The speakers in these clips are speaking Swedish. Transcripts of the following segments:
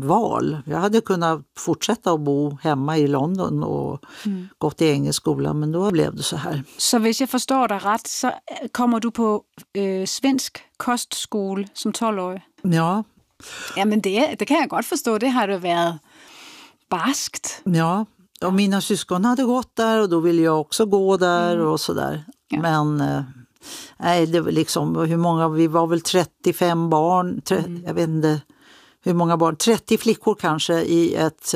val. Jag hade kunnat fortsätta att bo hemma i London och gått i engelsk skola, men då blev det så här. Så hvis jeg forstår dig ret, så kommer du på svensk kostskole som 12-årig? Ja. Ja, men det kan jag godt forstå. Det har det været barskt. Ja, och mina syskon hade gått där och då ville jag också gå där och sådär. Ja. Men nej, det var liksom hur många, vi var väl 35 barn, jag vet inte hur många barn, 30 flickor kanske i ett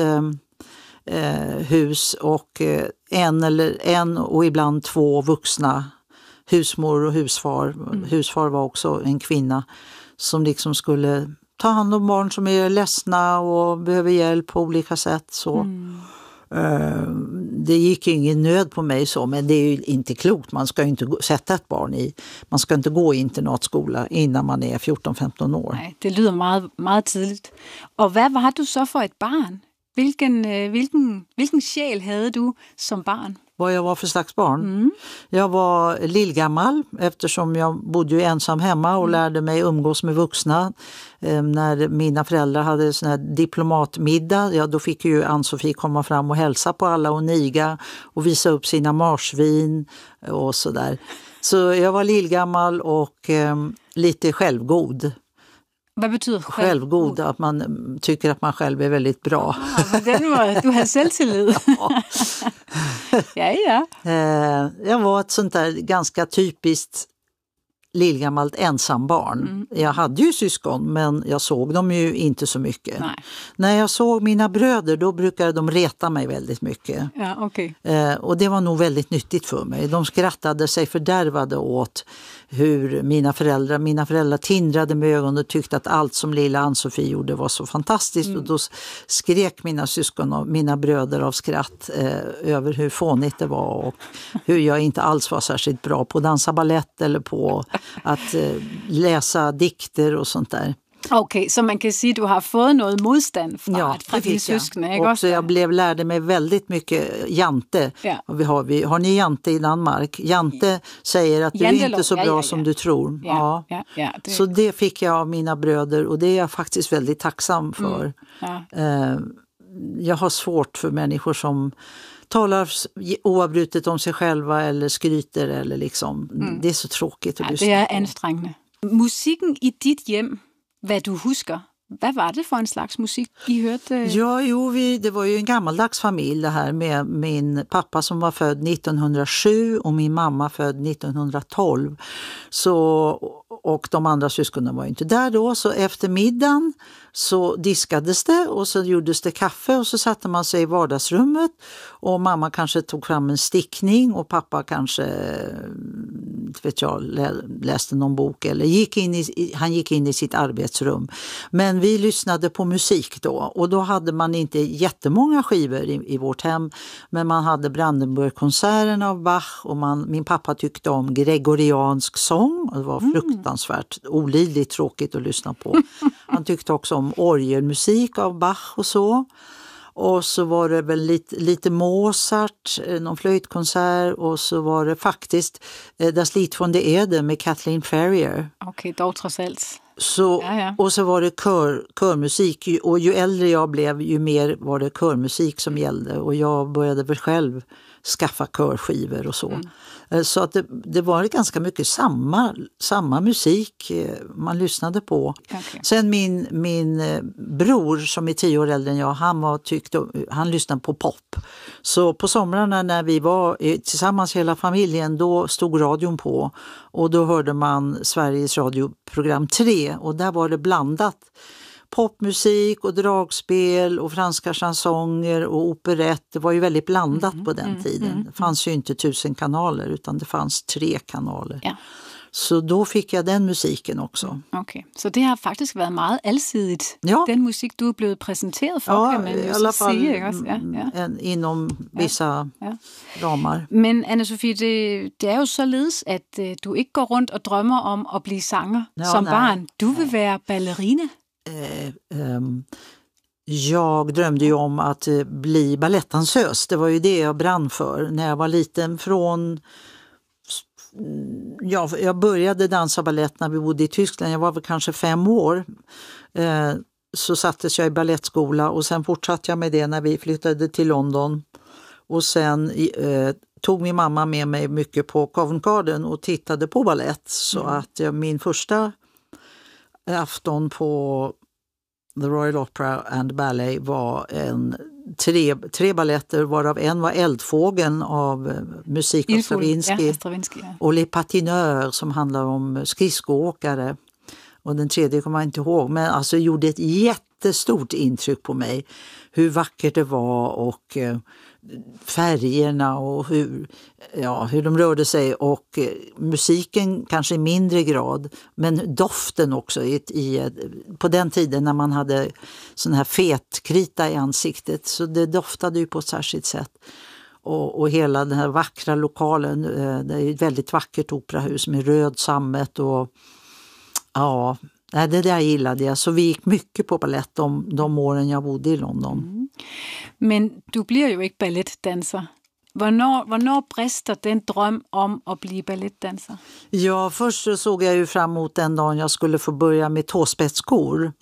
hus och en och ibland 2 vuxna, husmor och husfar. Husfar var också en kvinna som liksom skulle ta hand om barn som är ledsna och behöver hjälp på olika sätt. Så. Det gick ju ingen nöd på mig så, men det är ju inte klokt. Man ska ju inte sätta ett barn man ska inte gå i internatskola innan man är 14-15 år. Nej, det lyder meget, meget tidligt. Og hvad var du så for et barn? Hvilken sjæl havde du som barn? Vad jag var för slags barn? Jag var lillgammal eftersom jag bodde ju ensam hemma och lärde mig umgås med vuxna. När mina föräldrar hade sån här diplomatmiddag, då fick ju Ann-Sofie komma fram och hälsa på alla och niga och visa upp sina marsvin och sådär. Så jag var lillgammal och lite självgod. Vad betyder självgod? Att man tycker att man själv är väldigt bra. Du har selvtillid. Ja. Jag var ett sånt där ganska typiskt lillgammalt ensambarn. Jag hade ju syskon, men jag såg dem ju inte så mycket. Nej. När jag såg mina bröder, då brukade de reta mig väldigt mycket. Ja, okay. Och det var nog väldigt nyttigt för mig. De skrattade sig fördärvade åt hur mina föräldrar tindrade med ögonen och tyckte att allt som lilla Ann-Sofie gjorde var så fantastiskt. Och då skrek mina syskon och mina bröder av skratt över hur fånigt det var och hur jag inte alls var särskilt bra på att dansa ballett eller på att läsa dikter och sånt där. Okay, så man kan säga att du har fått något motstånd från dina syskon. Och så jag lärde mig väldigt mycket jante. Ja. Och har ni jante i Danmark? Jante säger att du är inte så bra som du tror. Ja. Så det fick jag av mina bröder och det är jag faktiskt väldigt tacksam för. Jag har svårt för människor som talar oavbrutet om sig själva eller skryter eller liksom. Det är så tråkigt att lyssna på. Det är ansträngande. Musiken i ditt hem, vad du husker, vad var det för en slags musik I hörde? Ja, det var ju en gammaldags familj det här med min pappa som var född 1907 och min mamma född 1912. Och de andra syskonen var inte där då, så efter middagen så diskades det och så gjordes det kaffe och så satte man sig i vardagsrummet och mamma kanske tog fram en stickning och pappa kanske läste någon bok eller han gick in i sitt arbetsrum. Men vi lyssnade på musik då och då hade man inte jättemånga skivor i vårt hem, men man hade Brandenburgkonserten av Bach och min pappa tyckte om gregoriansk sång och det var fruktansvärt olidligt tråkigt att lyssna på. Han tyckte också om orgelmusik av Bach och så. Och så var det väl lite Mozart, någon flöjtkonsert och så var det faktiskt Das Lied von der Erde med Kathleen Ferrier. Okej, då trots allt. Så, och så var det körmusik och ju äldre jag blev ju mer var det körmusik som gällde och jag började väl själv skaffa körskivor och så. Så att det var ganska mycket samma musik man lyssnade på. Okay. Sen min bror som är 10 år äldre än jag, han lyssnade på pop. Så på somrarna när vi var tillsammans hela familjen, då stod radion på och då hörde man Sveriges radioprogram 3 och där var det blandat popmusik och dragspel och franska chansonger och operett. Det var ju väldigt blandat på den tiden. Det fanns ju inte 1000 kanaler utan det fanns 3 kanaler. Ja. Så då fick jag den musiken också. Okej, så det har faktiskt varit mycket allsidigt. Ja. Den musik du är blivit presenterad för kan man ju i alla fall inom vissa ramar. Men Anna-Sofie, det är ju således att du inte går runt och drömmer om att bli sånger som barn. Du vill vara ballerina. Jag drömde ju om att bli ballettdansös. Det var ju det jag brann för när jag var liten. Jag började dansa ballett när vi bodde i Tyskland. Jag var väl kanske 5 år. så sattes jag i ballettskola och sen fortsatte jag med det när vi flyttade till London. Och sen tog min mamma med mig mycket på Covent Garden och tittade på ballett. Så att min första afton på The Royal Opera and Ballet var tre balletter, varav en var Eldfågeln av musik av Stravinsky. Och Les Patineurs som handlar om skridskoåkare. Och den tredje kommer jag inte ihåg, men alltså gjorde ett jättestort intryck på mig. Hur vackert det var och färgerna och hur de rörde sig, och musiken kanske i mindre grad, men doften också på den tiden när man hade sån här fetkrita i ansiktet, så det doftade ju på ett särskilt sätt. Och hela den här vackra lokalen, det är ett väldigt vackert operahus med röd sammet och ja, det där gillade jag. Så vi gick mycket på ballett de åren jag bodde i London. Men du blir ju inte ballettdansare. Hvornår brister den dröm om att bli ballettdansare? Ja, först så såg jag ju fram emot den dagen jag skulle få börja med tåspetsskor.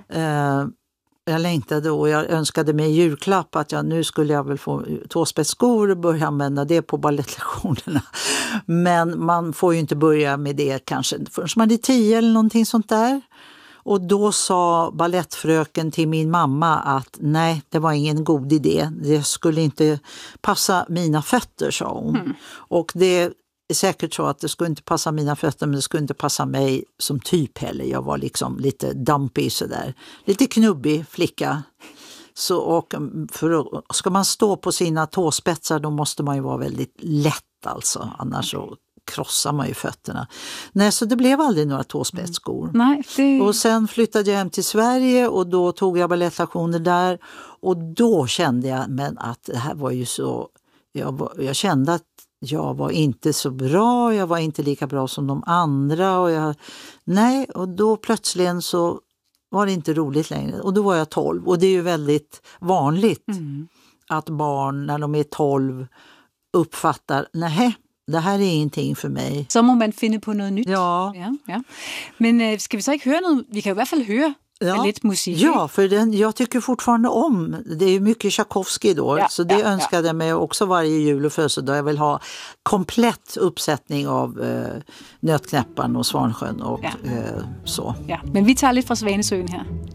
Jag längtade och jag önskade mig julklapp att nu skulle jag väl få tåspetsskor och börja använda det på ballettlektionerna. Men man får ju inte börja med det kanske förrän man är 10 eller någonting sånt där. Och då sa ballettfröken till min mamma att nej, det var ingen god idé. Det skulle inte passa mina fötter, sa hon. Och det är säkert så att det skulle inte passa mina fötter, men det skulle inte passa mig som typ heller. Jag var liksom lite dumpy sådär. Lite knubbig flicka. Så, och ska man stå på sina tåspetsar, då måste man ju vara väldigt lätt alltså. Annars så krossar man ju fötterna. Nej, så det blev aldrig några tåspetsskor. Och sen flyttade jag hem till Sverige och då tog jag ballettlektioner där. Och då kände jag att det här var ju så... Jag kände att jag var inte så bra, jag var inte lika bra som de andra. Och då plötsligen så var det inte roligt längre. Och då var jag 12. Och det är ju väldigt vanligt att barn när de är 12 uppfattar, nej, det här är ingenting för mig. Så må man finna på något nytt. Ja. Men ska vi så inte höra något? Vi kan i alla fall höra ballettmusik. Ja, för jag tycker fortfarande om. Det är ju mycket Tchaikovsky då. Så det önskade jag mig också varje jul och födelsedag. Jag vill ha komplett uppsättning av Nötknäpparen och Svansjön och så. Ja, men vi tar lite från Svanesøen här.